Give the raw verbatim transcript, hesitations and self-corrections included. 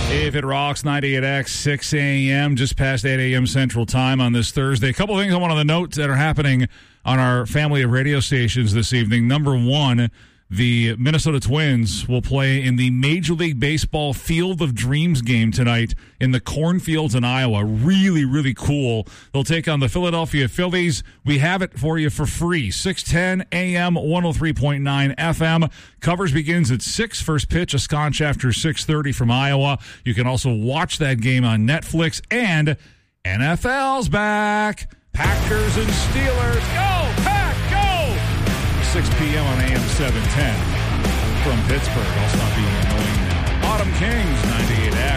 If it rocks, ninety-eight X, six a.m., just past eight a.m. Central Time on this Thursday. A couple of things I wanted to note that are happening on our family of radio stations this evening. Number one, the Minnesota Twins will play in the Major League Baseball Field of Dreams game tonight in the cornfields in Iowa. Really, really cool. They'll take on the Philadelphia Phillies. We have it for you for free. six ten a.m., one oh three point nine F M. Covers begins at six. First pitch, a scotch after six thirty from Iowa. You can also watch that game on Netflix. And N F L's back. Packers and Steelers. Go, Pack, go! six p.m. on A M seven ten from Pittsburgh. I'll stop being annoying now. Autumn Kings, ninety-eight X.